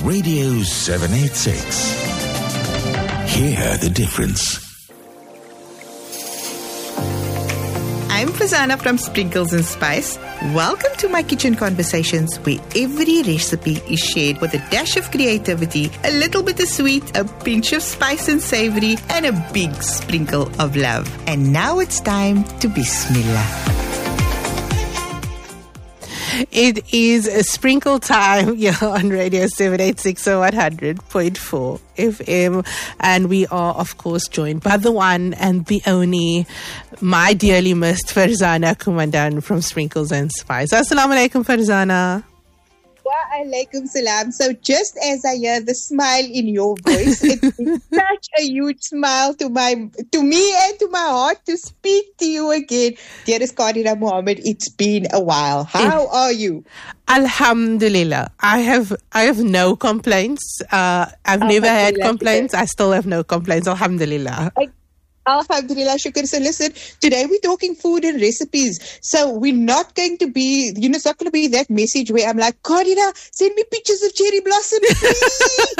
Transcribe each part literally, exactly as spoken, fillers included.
Radio seven eighty-six. Hear the difference. I'm Farzana from Sprinkles and Spice. Welcome to my kitchen conversations, where every recipe is shared with a dash of creativity, a little bit of sweet, a pinch of spice and savory, and a big sprinkle of love. And now it's time to Bismillah. It is a sprinkle time here on Radio seven eighty-six or one hundred point four F M. And we are, of course, joined by the one and the only, my dearly missed Farzana Kumandan from Sprinkles and Spice. Assalamu alaikum, Farzana. Wa alaikum salam. So just as I hear the smile in your voice, it's such a huge smile to my, to me and to my heart to speak to you again. Dearest Qadira Muhammad, it's been a while. How are you? Alhamdulillah. I have I have no complaints. Uh, I've never had complaints. I still have no complaints. Alhamdulillah. I- Alhamdulillah, shukr. So listen, today we're talking food and recipes. So we're not going to be, you know, it's not going to be that message where I'm like, Qadira, send me pictures of cherry blossom, please.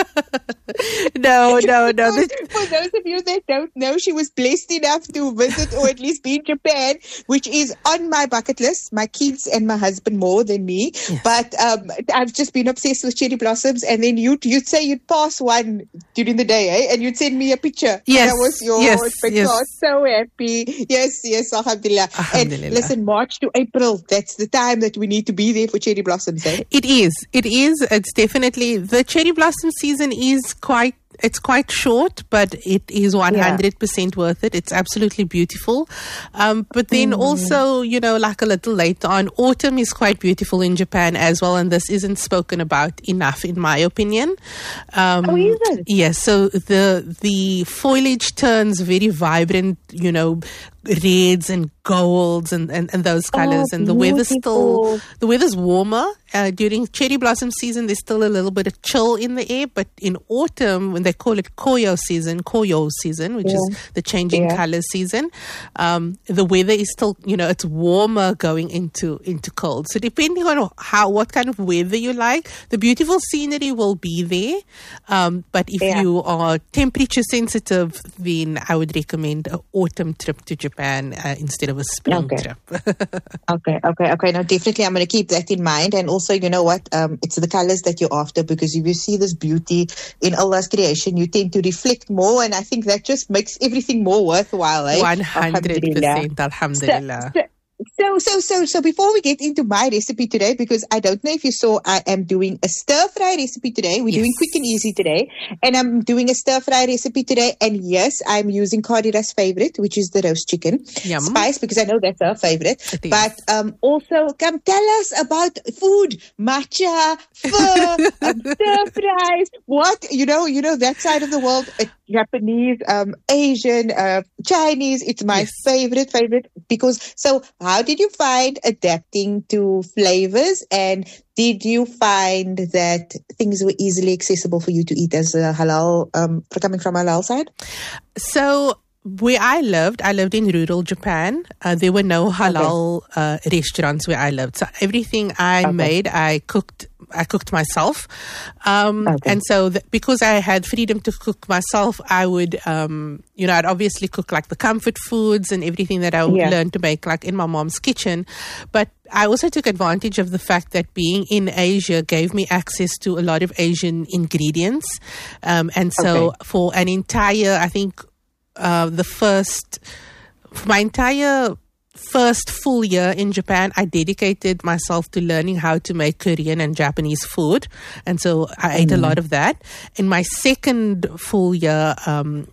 no, no, no. For, for those of you that don't know, she was blessed enough to visit or at least be in Japan, which is on my bucket list. My kids and my husband more than me. Yes. But um, I've just been obsessed with cherry blossoms. And then you'd, you'd say you'd pass one during the day, eh? And you'd send me a picture. Yes, that was your yes. Yes. God, so happy. Yes, yes, Alhamdulillah. Alhamdulillah. And listen, March to April, that's the time that we need to be there for cherry blossoms, eh? It is. It is. It's definitely, the cherry blossom season is quite, it's quite short, but it is one hundred percent yeah. worth it. It's absolutely beautiful. Um, but then mm. also, you know, like a little later on, autumn is quite beautiful in Japan as well. And this isn't spoken about enough, in my opinion. Um, oh, is it? Yes. So the, the foliage turns very vibrant, you know, reds and golds and, and, and those colors. Oh, and the weather's still, the weather's warmer. Uh, during cherry blossom season, there's still a little bit of chill in the air. But in autumn, when they call it koyo season, koyo season, which yeah. is the changing yeah. color season, um, the weather is still, you know, it's warmer going into, into cold. So depending on how, what kind of weather you like, the beautiful scenery will be there. Um, but if yeah. you are temperature sensitive, then I would recommend an autumn trip to Japan uh, instead of a spring okay. trip. okay, okay, okay. No, definitely I'm going to keep that in mind. And also, you know what? Um, it's the colors that you're after, because if you see this beauty in Allah's creation, you tend to reflect more. And I think that just makes everything more worthwhile. Eh? one hundred percent. Alhamdulillah. So, so, So, so, so, so before we get into my recipe today, because I don't know if you saw, I am doing a stir fry recipe today. We're yes. doing quick and easy today. And I'm doing a stir fry recipe today. And yes, I'm using Qadira's favorite, which is the roast chicken Yum. spice, because I know that's her favorite. But um, also, come tell us about food, matcha, pho, um, stir fries, what, you know, you know, that side of the world, uh, Japanese, um, Asian, uh, Chinese. It's my yes. favorite, favorite, because so how did you find adapting to flavors, and did you find that things were easily accessible for you to eat as a halal, um, coming from halal side? So where I lived, I lived in rural Japan. Uh, there were no halal okay. uh, restaurants where I lived. So everything I okay. made, I cooked I cooked myself. Um, okay. And so th- because I had freedom to cook myself, I would, um, you know, I'd obviously cook like the comfort foods and everything that I would yeah. learn to make like in my mom's kitchen. But I also took advantage of the fact that being in Asia gave me access to a lot of Asian ingredients. Um, and so okay. for an entire, I think, uh, the first, for my entire first full year in Japan, I dedicated myself to learning how to make Korean and Japanese food. And so I mm. ate a lot of that. In my second full year, um,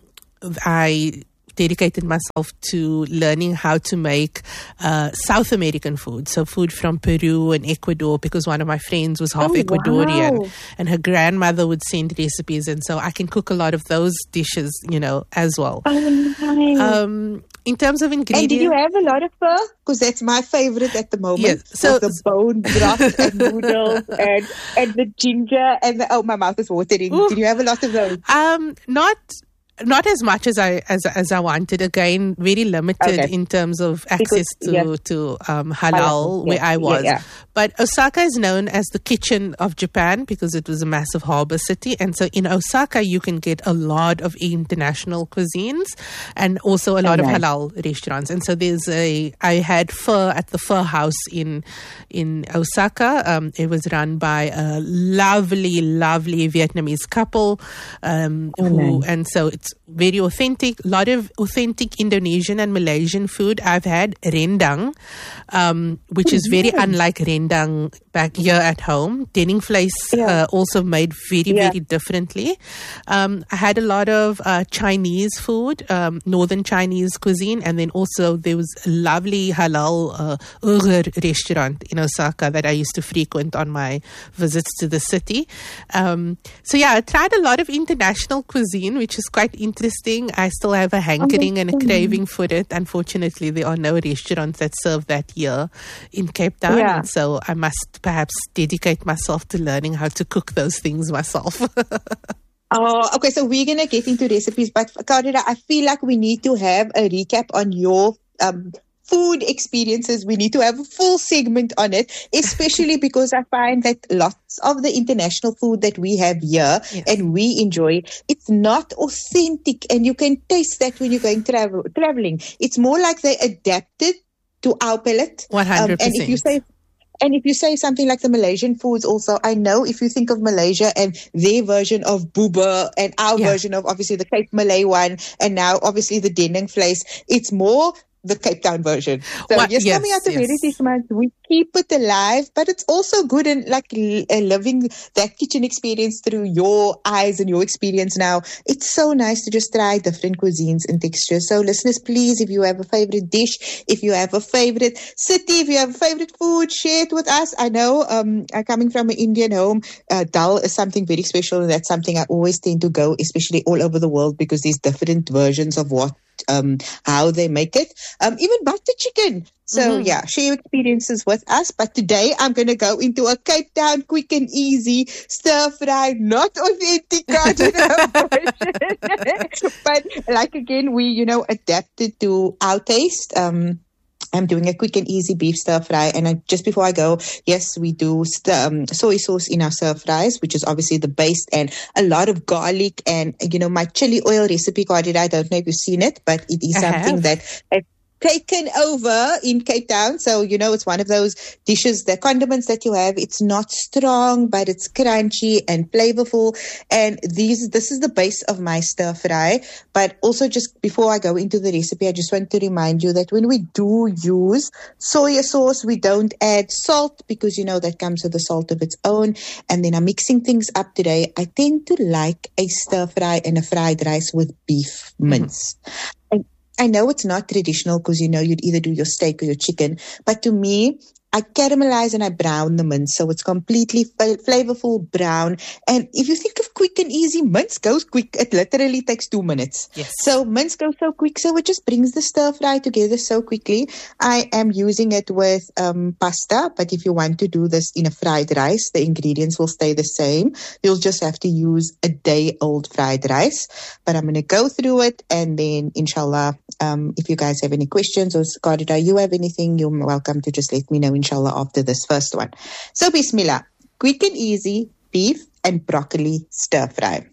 I dedicated myself to learning how to make uh, South American food. So food from Peru and Ecuador, because one of my friends was half oh, Ecuadorian wow. and her grandmother would send recipes. And so I can cook a lot of those dishes, you know, as well. Oh, nice. Um, in terms of ingredients. And did you have a lot of pho? Because that's my favorite at the moment. Yes. So the bone broth and noodles and, and the ginger and the, oh, my mouth is watering. Ooh. Did you have a lot of those? Um, not... not as much as I as as I wanted. Again, very limited Okay. in terms of access Because- to yeah. to um, halal Halal, where yeah, I yeah, was. yeah. But Osaka is known as the kitchen of Japan because it was a massive harbor city, and so in Osaka you can get a lot of international cuisines and also a lot Oh, of nice. halal restaurants. And so there's a I had pho at the Pho House in in Osaka. Um, it was run by a lovely, lovely Vietnamese couple um, Oh, who, nice. and so it's very authentic. A lot of authentic Indonesian and Malaysian food. I've had rendang, um, which is very unlike rendang back here at home. Denning vlees Yeah. uh, also made very, Yeah. very differently. Um, I had a lot of uh, Chinese food, um, northern Chinese cuisine, and then also there was a lovely halal uh, Uyghur restaurant in Osaka that I used to frequent on my visits to the city. Um, so yeah, I tried a lot of international cuisine, which is quite interesting. I still have a hankering and a craving for it. Unfortunately, there are no restaurants that serve that here in Cape Town, Yeah. and so I must perhaps dedicate myself to learning how to cook those things myself. Oh, okay. So we're gonna get into recipes, but Carina, I feel like we need to have a recap on your um, food experiences. We need to have a full segment on it, especially because I find that lots of the international food that we have here Yes. and we enjoy, it's not authentic, and you can taste that when you're going travel traveling. It's more like they adapted to our palate. One hundred Um, and if you percent. say And if you say something like the Malaysian foods also, I know if you think of Malaysia and their version of booba and our Yeah. version of obviously the Cape Malay one and now obviously the Denning vlees, it's more the Cape Town version. So What- yes, yes, coming out of yes. Heritage Month, we keep it alive, but it's also good and like l- uh, living that kitchen experience through your eyes and your experience now. It's so nice to just try different cuisines and textures. So listeners, please, if you have a favorite dish, if you have a favorite city, if you have a favorite food, share it with us. I know um, uh, coming from an Indian home, uh, dal is something very special, and that's something I always tend to go, especially all over the world, because there's different versions of what um, how they make it. Um, even butter chicken. So Mhm. yeah, share your experiences with us. But today I'm going to go into a Cape Town quick and easy stir fry, not authentic Cardinal version. But like again, we, you know, adapted to our taste. Um, I'm doing a quick and easy beef stir fry. And I, just before I go, yes, we do st- um, soy sauce in our stir fries, which is obviously the base, and a lot of garlic and, you know, my chili oil recipe, Cardi, I don't know if you've seen it, but it is I something have. that has taken over in Cape Town. So, you know, it's one of those dishes, the condiments that you have, it's not strong, but it's crunchy and flavorful. And these, this is the base of my stir fry. But also, just before I go into the recipe, I just want to remind you that when we do use soy sauce, we don't add salt because, you know, that comes with a salt of its own. And then I'm mixing things up today. I tend to like a stir fry and a fried rice with beef mince. And I know it's not traditional because, you know, you'd either do your steak or your chicken. But to me, I caramelize and I brown the mince. So it's completely fa- flavorful brown. And if you think of quick and easy, mince goes quick. It literally takes two minutes. Yes. So mince goes so quick. So it just brings the stir fry together so quickly. I am using it with um, pasta. But if you want to do this in a fried rice, the ingredients will stay the same. You'll just have to use a day old fried rice. But I'm going to go through it. And then inshallah, um, if you guys have any questions or Cardi, you have anything, you're welcome to just let me know, inshallah, after this first one. So bismillah, quick and easy beef and broccoli stir fry.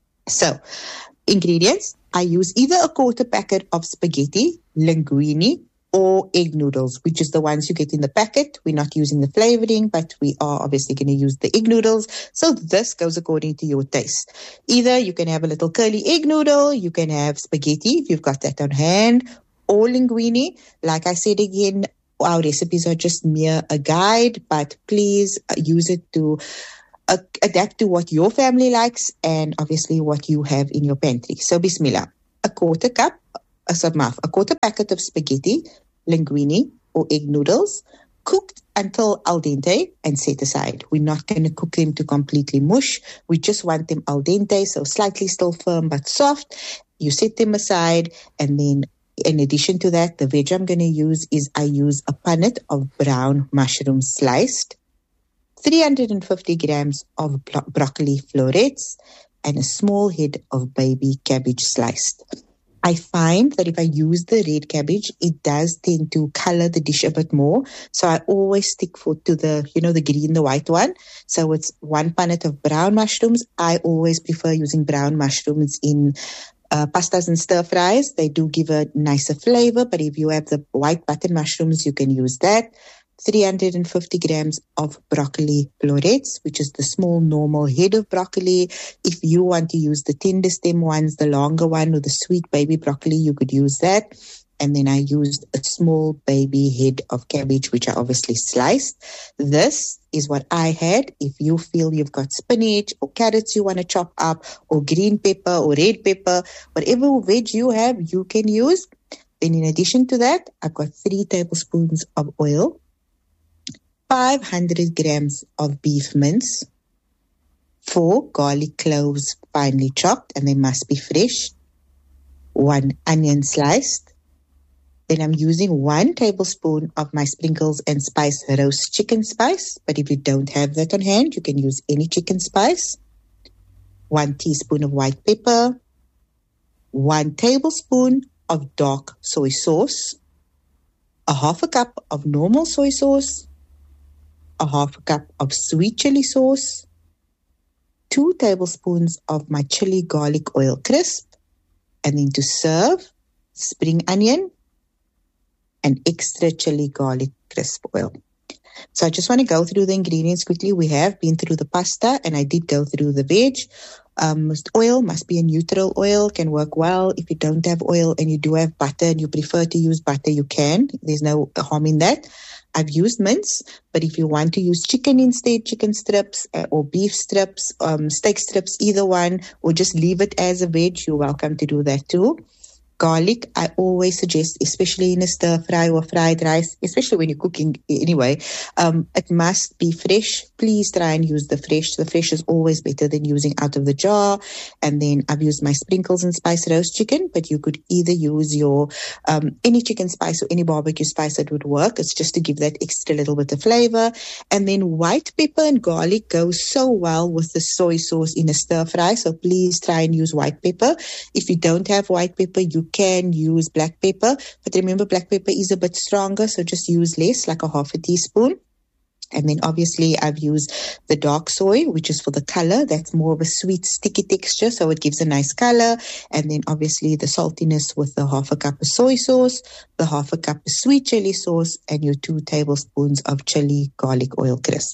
So ingredients, I use either a quarter packet of spaghetti, linguine, or egg noodles, which is the ones you get in the packet. We're not using the flavoring, but we are obviously going to use the egg noodles. So this goes according to your taste. Either you can have a little curly egg noodle, you can have spaghetti if you've got that on hand, or linguine. Like I said again, our recipes are just mere a guide, but please uh, use it to uh, adapt to what your family likes and obviously what you have in your pantry. So bismillah, a quarter cup, a submaf, a quarter packet of spaghetti, linguine or egg noodles, cooked until al dente and set aside. We're not going to cook them to completely mush. We just want them al dente, so slightly still firm but soft. You set them aside, and then in addition to that, the veg I'm going to use is I use a punnet of brown mushrooms sliced, three hundred fifty grams of bro- broccoli florets, and a small head of baby cabbage sliced. I find that if I use the red cabbage, it does tend to color the dish a bit more. So I always stick for to the, you know, the green, the white one. So it's one punnet of brown mushrooms. I always prefer using brown mushrooms in uh, pastas and stir fries. They do give a nicer flavor, but if you have the white button mushrooms, you can use that. three hundred fifty grams of broccoli florets, which is the small normal head of broccoli. If you want to use the tender stem ones, the longer one or the sweet baby broccoli, you could use that. And then I used a small baby head of cabbage, which I obviously sliced. This is what I had. If you feel you've got spinach or carrots you want to chop up, or green pepper or red pepper, whatever veg you have, you can use. Then in addition to that, I've got three tablespoons of oil, five hundred grams of beef mince, four garlic cloves finely chopped, and they must be fresh, one onion sliced. Then I'm using one tablespoon of my Sprinkles and Spice roast chicken spice, but if you don't have that on hand, you can use any chicken spice. One teaspoon of white pepper, one tablespoon of dark soy sauce, a half a cup of normal soy sauce, a half a cup of sweet chili sauce, two tablespoons of my chili garlic oil crisp, and then to serve, spring onion and extra chili garlic crisp oil. So I just want to go through the ingredients quickly. We have been through the pasta and I did go through the veg. Um, oil must be a neutral oil, can work well. If you don't have oil and you do have butter and you prefer to use butter, you can. There's no harm in that. I've used mince, but if you want to use chicken instead, chicken strips uh, or beef strips, um, steak strips, either one, or just leave it as a veg, you're welcome to do that too. Garlic, I always suggest, especially in a stir fry or fried rice, especially when you're cooking anyway, um, it must be fresh. Please try and use the fresh. The fresh is always better than using out of the jar. And then I've used my Sprinkles and Spice roast chicken, but you could either use your um, any chicken spice or any barbecue spice that would work. It's just to give that extra little bit of flavor. And then white pepper and garlic go so well with the soy sauce in a stir fry. So please try and use white pepper. If you don't have white pepper, you can use black pepper, but remember black pepper is a bit stronger, so just use less, like a half a teaspoon. And then obviously I've used the dark soy, which is for the color. That's more of a sweet, sticky texture, so it gives a nice color. And then obviously the saltiness with the half a cup of soy sauce, the half a cup of sweet chili sauce, and your two tablespoons of chili garlic oil crisp.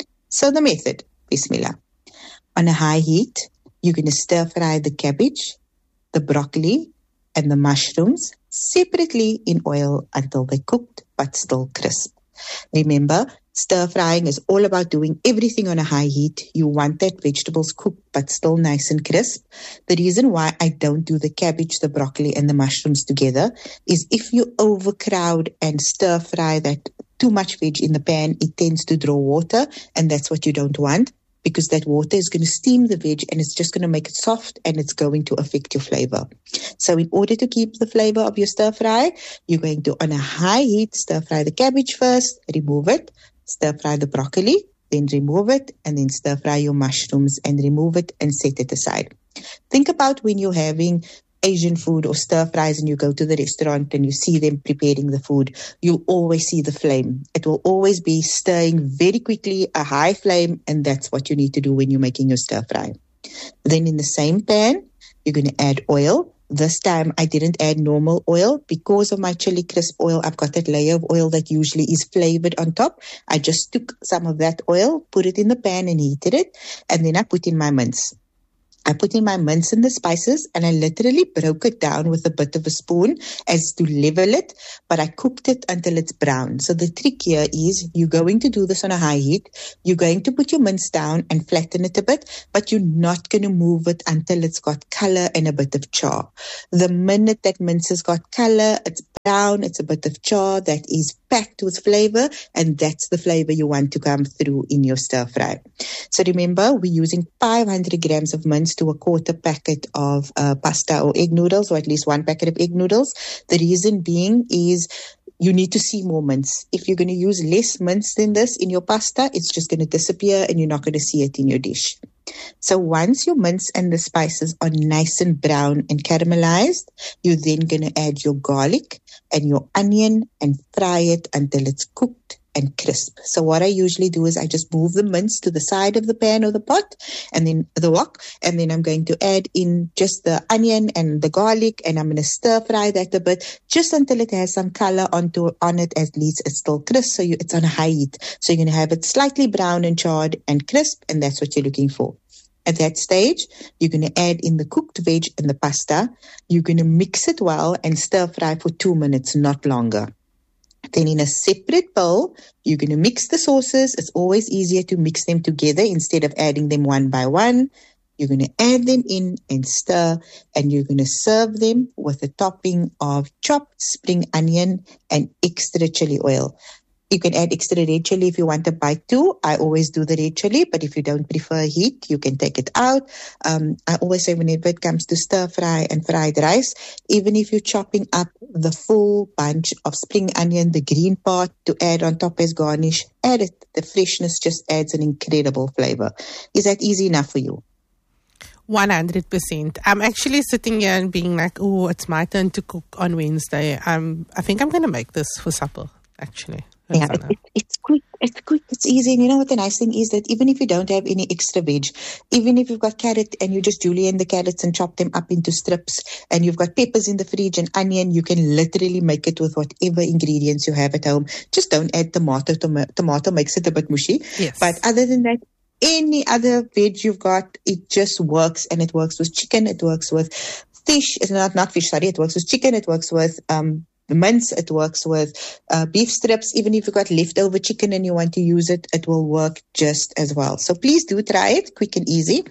So the method, Bismillah. On a high heat, you're going to stir fry the cabbage, the broccoli, and the mushrooms separately in oil until they're cooked but still crisp. Remember, stir frying is all about doing everything on a high heat. You want that vegetables cooked but still nice and crisp. The reason why I don't do the cabbage, the broccoli, and the mushrooms together is if you overcrowd and stir fry that too much veg in the pan, it tends to draw water, and that's what you don't want, because that water is going to steam the veg and it's just going to make it soft and it's going to affect your flavor. So in order to keep the flavor of your stir fry, you're going to, on a high heat, stir fry the cabbage first, remove it, stir fry the broccoli, then remove it, and then stir fry your mushrooms and remove it and set it aside. Think about when you're having Asian food or stir fries and you go to the restaurant and you see them preparing the food, you'll always see the flame. It will always be stirring very quickly, a high flame, and that's what you need to do when you're making your stir fry. Then in the same pan, you're going to add oil. This time I didn't add normal oil because of my chili crisp oil. I've got that layer of oil that usually is flavored on top. I just took some of that oil, put it in the pan and heated it, and then I put in my mince. I put in my mince and the spices, and I literally broke it down with a bit of a spoon as to level it, but I cooked it until it's brown. So the trick here is you're going to do this on a high heat. You're going to put your mince down and flatten it a bit, but you're not going to move it until it's got color and a bit of char. The minute that mince has got color, it's brown, it's a bit of char that is packed with flavor, and that's the flavor you want to come through in your stir fry. So remember, we're using five hundred grams of mince to a quarter packet of uh, pasta or egg noodles, or at least one packet of egg noodles. The reason being is you need to see more mince. If you're going to use less mince than this in your pasta, it's just going to disappear and you're not going to see it in your dish. So once your mince and the spices are nice and brown and caramelized, you're then going to add your garlic and your onion and fry it until it's cooked and crisp. So what I usually do is I just move the mince to the side of the pan or the pot and then the wok, and then I'm going to add in just the onion and the garlic, and I'm going to stir fry that a bit just until it has some color onto on it, at least it's still crisp, so you, it's on high heat. So you're going to have it slightly brown and charred and crisp, and that's what you're looking for. At that stage, you're going to add in the cooked veg and the pasta. You're going to mix it well and stir fry for two minutes, not longer. Then in a separate bowl, you're going to mix the sauces. It's always easier to mix them together instead of adding them one by one. You're going to add them in and stir, and you're going to serve them with a topping of chopped spring onion and extra chili oil. You can add extra red chili if you want a bite too. I always do the red chili, but if you don't prefer heat, you can take it out. Um, I always say whenever it comes to stir fry and fried rice, even if you're chopping up the full bunch of spring onion, the green part to add on top as garnish, add it. The freshness just adds an incredible flavor. Is that easy enough for you? one hundred percent. I'm actually sitting here and being like, oh, it's my turn to cook on Wednesday. Um, I think I'm going to make this for supper, actually. Yeah, it, it, it's quick, it's quick, it's easy. And you know what the nice thing is, that even if you don't have any extra veg, even if you've got carrot and you just julienne the carrots and chop them up into strips, and you've got peppers in the fridge and onion, you can literally make it with whatever ingredients you have at home. Just don't add tomato. Tom- tomato makes it a bit mushy. Yes. But other than that, any other veg you've got, it just works. And it works with chicken, it works with fish. It's not, not fish, sorry. It works with chicken, it works with um. the mince, it works with uh, beef strips. Even if you've got leftover chicken and you want to use it, it will work just as well. So please do try it, quick and easy.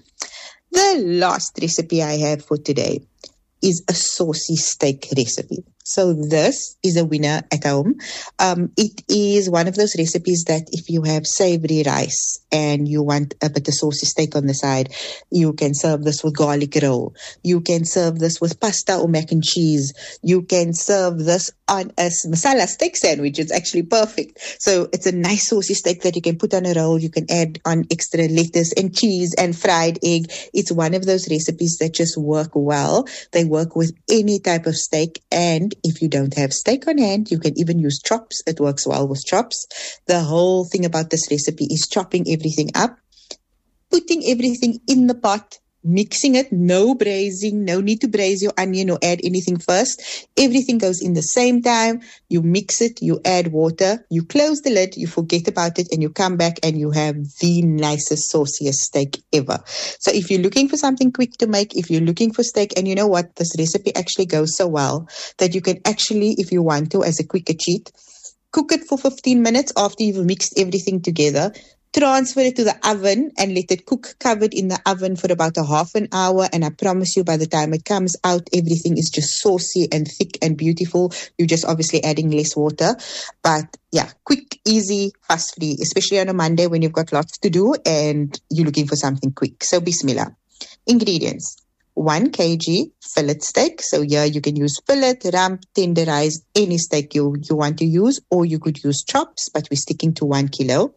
The last recipe I have for today is a saucy steak recipe. So this is a winner at home. Um, it is one of those recipes that if you have savory rice and you want a bit of saucy steak on the side, you can serve this with garlic roll. You can serve this with pasta or mac and cheese. You can serve this on a masala steak sandwich. It's actually perfect. So it's a nice saucy steak that you can put on a roll. You can add on extra lettuce and cheese and fried egg. It's one of those recipes that just work well. They work with any type of steak, and if you don't have steak on hand, you can even use chops. It works well with chops. The whole thing about this recipe is chopping everything up, putting everything in the pot, mixing it, no braising, no need to braise your onion or add anything first. Everything goes in the same time. You mix it, you add water, you close the lid, you forget about it, and you come back and you have the nicest, sauciest steak ever. So if you're looking for something quick to make, if you're looking for steak, and you know what, this recipe actually goes so well that you can actually, if you want to, as a quicker cheat, cook it for fifteen minutes after you've mixed everything together. Transfer it to the oven and let it cook covered in the oven for about a half an hour. And I promise you, by the time it comes out, everything is just saucy and thick and beautiful. You're just obviously adding less water. But yeah, quick, easy, fuss-free, especially on a Monday when you've got lots to do and you're looking for something quick. So bismillah. Ingredients. One kilogram fillet steak. So here you can use fillet, rump, tenderized, any steak you, you want to use, or you could use chops, but we're sticking to one kilo.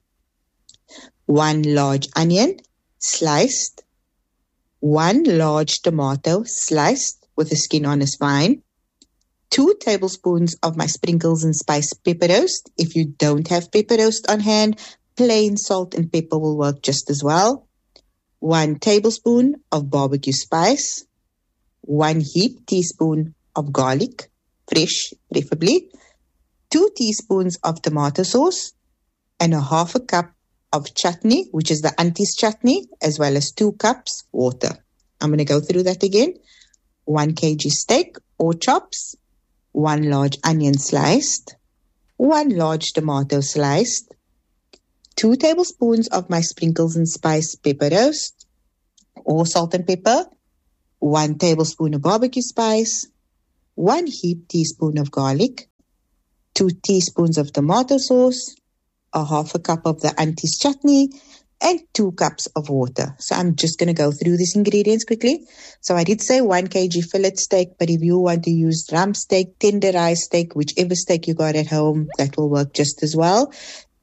One large onion, sliced. One large tomato, sliced with the skin on is fine. Two tablespoons of my sprinkles and spice pepper roast. If you don't have pepper roast on hand, plain salt and pepper will work just as well. One tablespoon of barbecue spice. One heaped teaspoon of garlic, fresh preferably. Two teaspoons of tomato sauce, and a half a cup of chutney, which is the auntie's chutney, as well as two cups water. I'm going to go through that again. One kilogram steak or chops, one large onion sliced, one large tomato sliced, two tablespoons of my sprinkles and spice pepper roast or salt and pepper, one tablespoon of barbecue spice, one heaped teaspoon of garlic, two teaspoons of tomato sauce, a half a cup of the auntie's chutney, and two cups of water. So I'm just going to go through these ingredients quickly. So I did say one kilogram fillet steak, but if you want to use rump steak, tenderized steak, whichever steak you got at home, that will work just as well.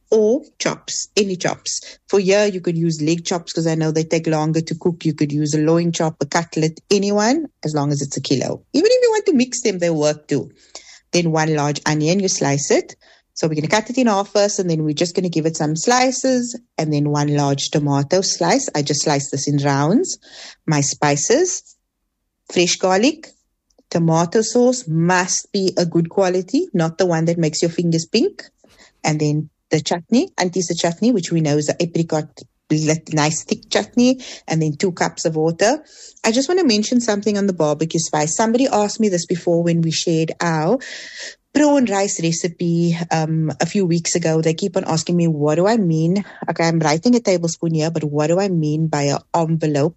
or chops, any chops. For here, you could use leg chops because I know they take longer to cook. You could use a loin chop, a cutlet, anyone, as long as it's a kilo. Even if you want to mix them, they work too. Then one large onion, you slice it. So we're going to cut it in half first, and then we're just going to give it some slices, and then one large tomato slice. I just sliced this in rounds. My spices, fresh garlic, tomato sauce must be a good quality, not the one that makes your fingers pink. And then the chutney, antisa chutney, which we know is an apricot, nice thick chutney, and then two cups of water. I just want to mention something on the barbecue spice. Somebody asked me this before when we shared our prawn rice recipe um, a few weeks ago. They keep on asking me, what do I mean? Okay, I'm writing a tablespoon here, but what do I mean by an envelope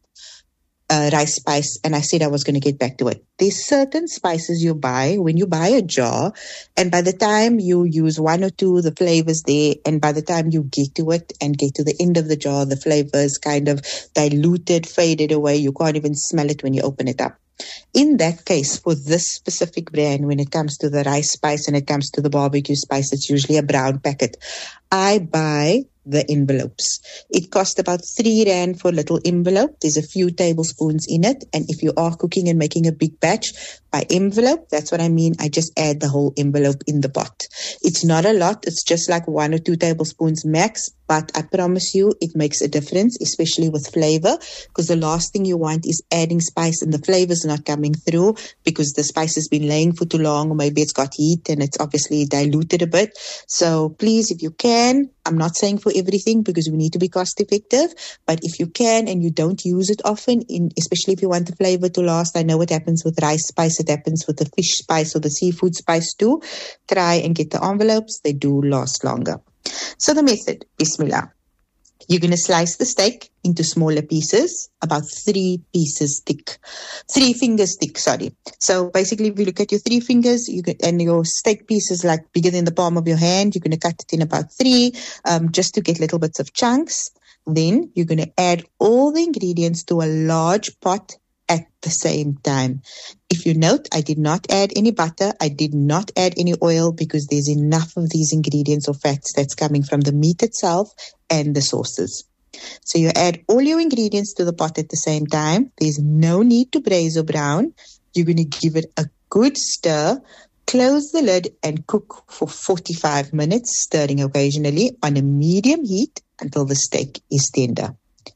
uh, rice spice? And I said I was going to get back to it. There's certain spices you buy when you buy a jar, and by the time you use one or two, the flavors there, and by the time you get to it and get to the end of the jar, the flavors kind of diluted, faded away. You can't even smell it when you open it up. In that case, for this specific brand, when it comes to the rice spice and it comes to the barbecue spice, it's usually a brown packet. I buy the envelopes. It costs about three rand for a little envelope. There's a few tablespoons in it. And if you are cooking and making a big batch, by envelope, that's what I mean. I just add the whole envelope in the pot. It's not a lot. It's just like one or two tablespoons max. But I promise you, it makes a difference, especially with flavor, because the last thing you want is adding spice and the flavor's not coming through because the spice has been laying for too long, or maybe it's got heat and it's obviously diluted a bit. So please, if you can, I'm not saying for everything because we need to be cost effective, but if you can and you don't use it often, in, especially if you want the flavor to last, I know what happens with rice spice, it happens with the fish spice or the seafood spice too. Try and get the envelopes. They do last longer. So the method, Bismillah. You're going to slice the steak into smaller pieces, about three pieces thick, three fingers thick, sorry. So basically, if you look at your three fingers, you can, and your steak piece is like bigger than the palm of your hand, you're going to cut it in about three, um, just to get little bits of chunks. Then you're going to add all the ingredients to a large pot at the same time. If you note, I did not add any butter. I did not add any oil because there's enough of these ingredients or fats that's coming from the meat itself and the sauces. So you add all your ingredients to the pot at the same time. There's no need to braise or brown. You're going to give it a good stir, close the lid and cook for forty-five minutes, stirring occasionally on a medium heat until the steak is tender.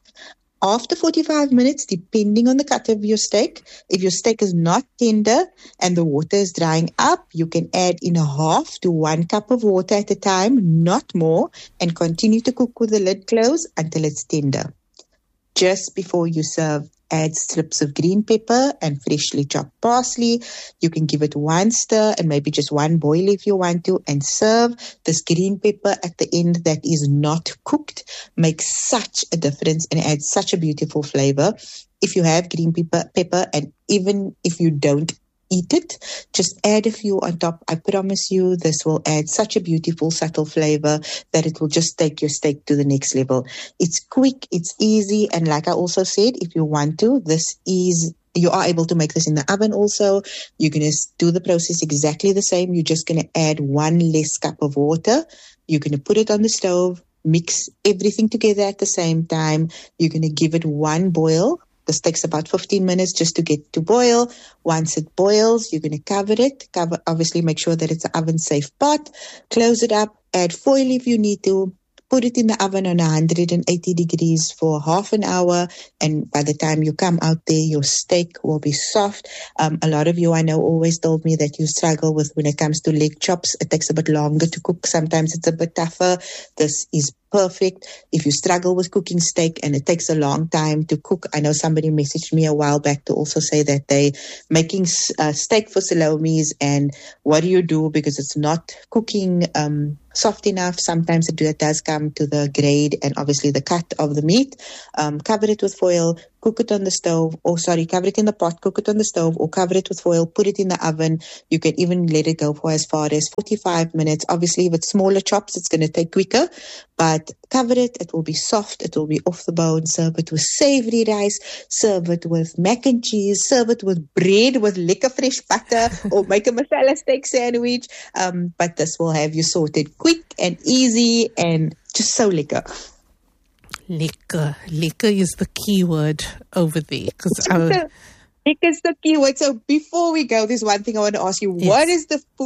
After forty-five minutes, depending on the cut of your steak, if your steak is not tender and the water is drying up, you can add in a half to one cup of water at a time, not more, and continue to cook with the lid closed until it's tender. Just before you serve, add strips of green pepper and freshly chopped parsley. You can give it one stir and maybe just one boil if you want to, and serve. This green pepper at the end that is not cooked makes such a difference and adds such a beautiful flavor. If you have green pepper, pepper, and even if you don't eat it, just add a few on top. I promise you this will add such a beautiful, subtle flavor that it will just take your steak to the next level. It's quick, it's easy, and like I also said, if you want to, this is you are able to make this in the oven also. You're going to do the process exactly the same. You're just going to add one less cup of water. You're going to put it on the stove, mix everything together at the same time. You're going to give it one boil. This takes about fifteen minutes just to get to boil. Once it boils, you're going to cover it. Cover, obviously, make sure that it's an oven-safe pot. Close it up. Add foil if you need to. Put it in the oven on one hundred eighty degrees for half an hour. And by the time you come out there, your steak will be soft. Um, a lot of you, I know, always told me that you struggle with when it comes to leg chops. It takes a bit longer to cook. Sometimes it's a bit tougher. This is perfect. If you struggle with cooking steak and it takes a long time to cook, I know somebody messaged me a while back to also say that they making uh, steak for Salomis, and what do you do because it's not cooking um, soft enough. Sometimes it, it does come to the grade and obviously the cut of the meat. Um, cover it with foil, cook it on the stove, or sorry, cover it in the pot, cook it on the stove, or cover it with foil, put it in the oven. You can even let it go for as far as forty-five minutes. Obviously, if it's smaller chops, it's going to take quicker, but cover it. It will be soft. It will be off the bone. Serve it with savory rice. Serve it with mac and cheese. Serve it with bread with lekker fresh butter, or make a masala steak sandwich. Um, but this will have you sorted quick and easy and just so lekker. Lekker. Lekker is the key word over there. Because Lekker is the key word. So before we go, there's one thing I want to ask you. Yes. What is the food